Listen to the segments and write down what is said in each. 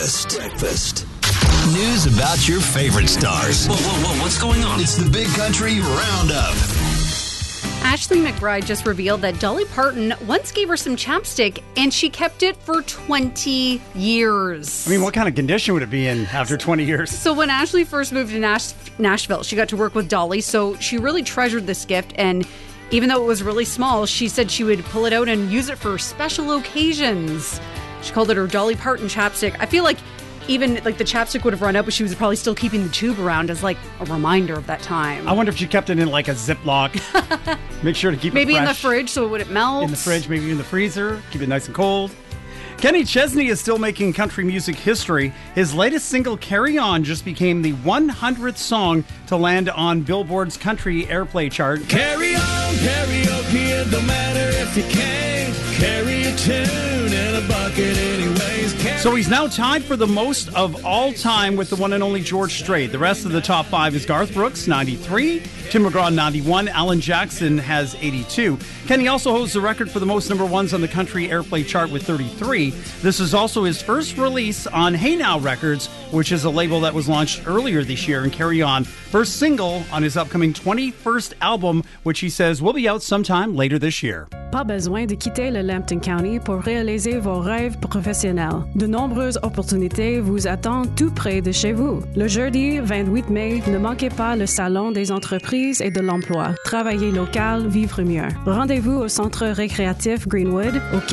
Breakfast. News about your favorite stars. Whoa, what's going on? It's the Big Country Roundup. Ashley McBryde just revealed that Dolly Parton once gave her some chapstick, and she kept it for 20 years. I mean, what kind of condition would it be in after 20 years? So when Ashley first moved to Nashville, she got to work with Dolly, so she really treasured this gift, and even though it was really small, she said she would pull it out and use it for special occasions. She called it her Dolly Parton chapstick. I feel like even like the chapstick would have run out, but she was probably still keeping the tube around as like a reminder of that time. I wonder if she kept it in like a Ziploc. Make sure to keep maybe it fresh. In the fridge so it wouldn't melt. In the fridge, maybe in the freezer. Keep it nice and cold. Kenny Chesney is still making country music history. His latest single, Carry On, just became the 100th song to land on Billboard's country airplay chart. Carry on, karaoke, it don't matter if you can't carry a tune in a bucket anyways. So he's now tied for the most of all time with the one and only George Strait. The rest of the top five is Garth Brooks, 93, Tim McGraw, 91, Alan Jackson has 82. Kenny also holds the record for the most number ones on the country airplay chart with 33. This is also his first release on Hey Now Records, which is a label that was launched earlier this year, and Carry On, first single on his upcoming 21st album, which he says will be out sometime later this year. Pas besoin de quitter le Lambton County pour réaliser vos rêves professionnels. De nombreuses opportunités vous attendent tout près de chez vous. Le jeudi 28 mai, ne manquez pas le Salon des entreprises et de l'emploi. Travailler local, vivre mieux. Rendez-vous au centre récréatif Greenwood, au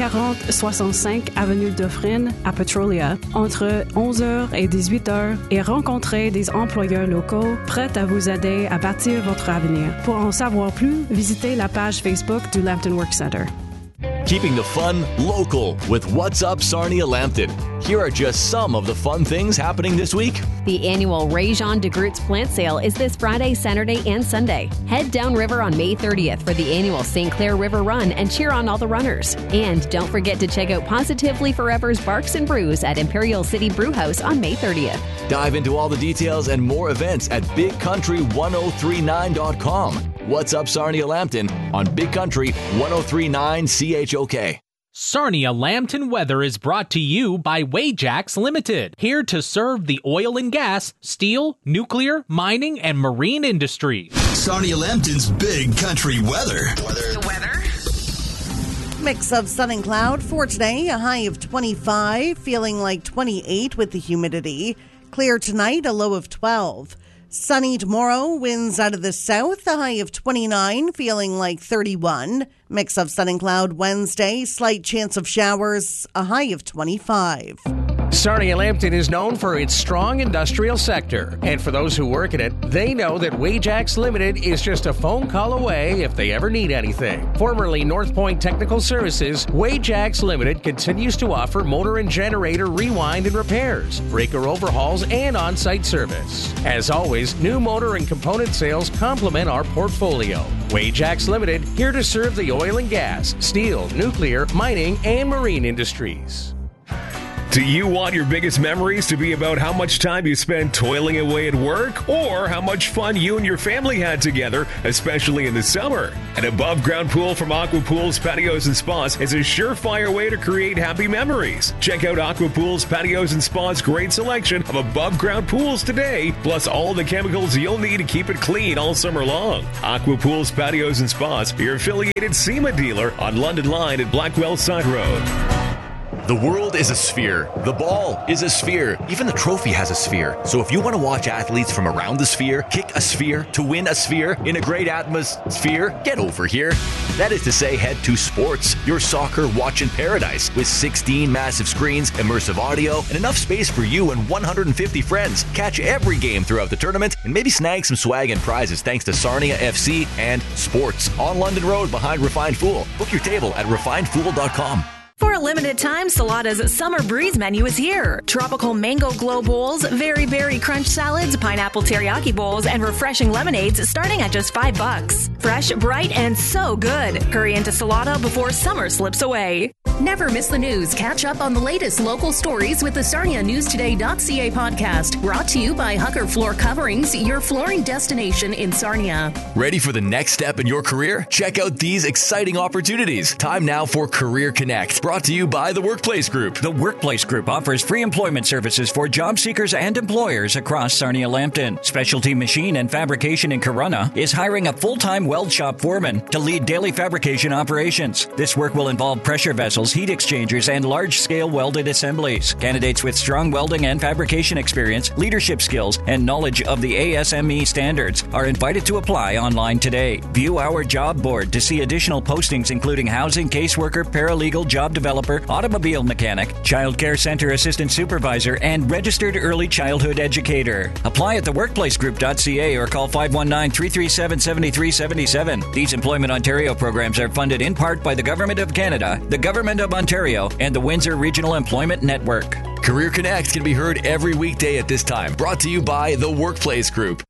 4065 avenue Dufresne à Petrolia, entre 11h et 18h, et rencontrez des employeurs locaux prêts à vous aider à bâtir votre avenir. Pour en savoir plus, visitez la page Facebook du Lambton Work Center. Keeping the fun local with What's Up Sarnia Lambton. Here are just some of the fun things happening this week. The annual Réjean de Groot's plant sale is this Friday, Saturday, and Sunday. Head downriver on May 30th for the annual St. Clair River Run and cheer on all the runners. And don't forget to check out Positively Forever's Barks and Brews at Imperial City Brewhouse on May 30th. Dive into all the details and more events at BigCountry1039.com. What's Up Sarnia Lambton on Big Country 1039 CHOK. Sarnia Lambton weather is brought to you by Wajax Limited, here to serve the oil and gas, steel, nuclear, mining, and marine industries. Sarnia Lambton's Big Country weather. The weather? Mix of sun and cloud for today, a high of 25, feeling like 28 with the humidity. Clear tonight, a low of 12. Sunny tomorrow, winds out of the south, a high of 29, feeling like 31. Mix of sun and cloud Wednesday, slight chance of showers, a high of 25. Sarnia Lambton is known for its strong industrial sector. And for those who work in it, they know that Wajax Limited is just a phone call away if they ever need anything. Formerly North Point Technical Services, Wajax Limited continues to offer motor and generator rewind and repairs, breaker overhauls, and on-site service. As always, new motor and component sales complement our portfolio. Wajax Limited, here to serve the oil and gas, steel, nuclear, mining, and marine industries. Do you want your biggest memories to be about how much time you spent toiling away at work, or how much fun you and your family had together, especially in the summer? An above-ground pool from Aqua Pools Patios and Spas is a surefire way to create happy memories. Check out Aqua Pools Patios and Spas' great selection of above-ground pools today, plus all the chemicals you'll need to keep it clean all summer long. Aqua Pools Patios and Spas, your affiliated SEMA dealer on London Line at Blackwell Side Road. The world is a sphere. The ball is a sphere. Even the trophy has a sphere. So if you want to watch athletes from around the sphere kick a sphere to win a sphere in a great atmosphere, get over here. That is to say, head to Sports, your soccer watching paradise, with 16 massive screens, immersive audio, and enough space for you and 150 friends. Catch every game throughout the tournament and maybe snag some swag and prizes thanks to Sarnia FC and Sports on London Road behind Refined Fool. Book your table at refinedfool.com. For a limited time, Salada's Summer Breeze menu is here. Tropical mango glow bowls, very berry crunch salads, pineapple teriyaki bowls, and refreshing lemonades starting at just $5. Fresh, bright, and so good. Hurry into Salada before summer slips away. Never miss the news. Catch up on the latest local stories with the SarniaNewsToday.ca podcast. Brought to you by Hucker Floor Coverings, your flooring destination in Sarnia. Ready for the next step in your career? Check out these exciting opportunities. Time now for Career Connect, brought to you by the Workplace Group. The Workplace Group offers free employment services for job seekers and employers across Sarnia-Lambton. Specialty Machine and Fabrication in Corunna is hiring a full-time weld shop foreman to lead daily fabrication operations. This work will involve pressure vessels, heat exchangers, and large-scale welded assemblies. Candidates with strong welding and fabrication experience, leadership skills, and knowledge of the ASME standards are invited to apply online today. View our job board to see additional postings including housing, caseworker, paralegal, job developer, automobile mechanic, child care center assistant supervisor, and registered early childhood educator. Apply at theworkplacegroup.ca or call 519-337-7377. These Employment Ontario programs are funded in part by the Government of Canada, the Government of Ontario, and the Windsor Regional Employment Network. Career Connect can be heard every weekday at this time, brought to you by the Workplace Group.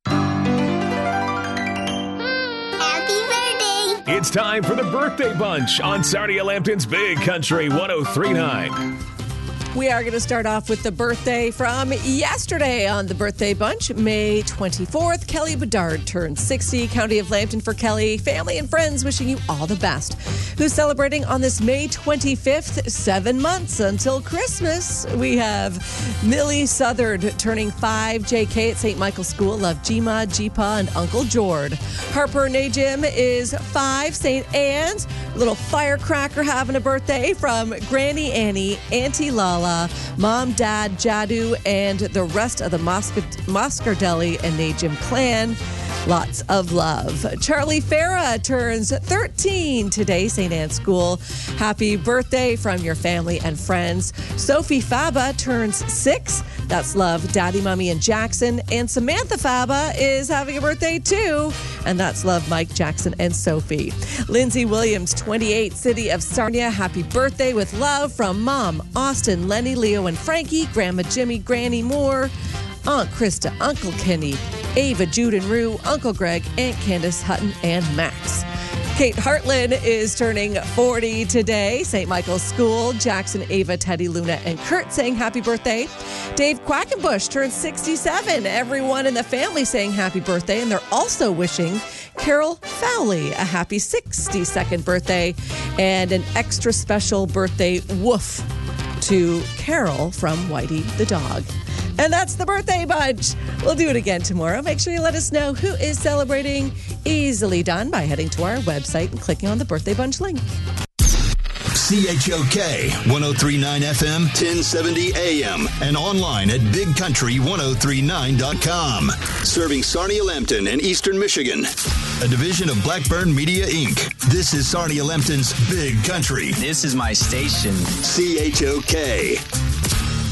It's time for the Birthday Bunch on Sarnia-Lambton's Big Country 103.9. We are going to start off with the birthday from yesterday on the Birthday Bunch. May 24th, Kelly Bedard turned 60. County of Lambton for Kelly. Family and friends wishing you all the best. Who's celebrating on this May 25th? 7 months until Christmas. We have Millie Southard turning 5. JK at St. Michael's School. Love Jima, Jeepa, and Uncle Jord. Harper Najim is 5. St. Anne's. Little firecracker having a birthday from Granny Annie, Auntie Lala, Mom, Dad, Jadu, and the rest of the Moscardelli and Najim clan. Lots of love. Charlie Farah turns 13 today, St. Anne's School. Happy birthday from your family and friends. Sophie Faba turns 6. That's love, Daddy, Mommy, and Jackson. And Samantha Faba is having a birthday too. And that's love, Mike, Jackson, and Sophie. Lindsay Williams, 28, City of Sarnia. Happy birthday with love from Mom, Austin, Lenny, Leo, and Frankie, Grandma Jimmy, Granny Moore, Aunt Krista, Uncle Kenny, Ava, Jude, and Rue, Uncle Greg, Aunt Candace, Hutton, and Max. Kate Hartland is turning 40 today. St. Michael's School. Jackson, Ava, Teddy, Luna, and Kurt saying happy birthday. Dave Quackenbush turns 67. Everyone in the family saying happy birthday. And they're also wishing Carol Fowley a happy 62nd birthday. And an extra special birthday woof to Carol from Whitey the dog. And that's the Birthday Bunch. We'll do it again tomorrow. Make sure you let us know who is celebrating. Easily done by heading to our website and clicking on the Birthday Bunch link. CHOK 103.9 FM, 1070 AM, and online at bigcountry1039.com. Serving Sarnia-Lambton and Eastern Michigan. A division of Blackburn Media, Inc. This is Sarnia-Lambton's Big Country. This is my station. CHOK.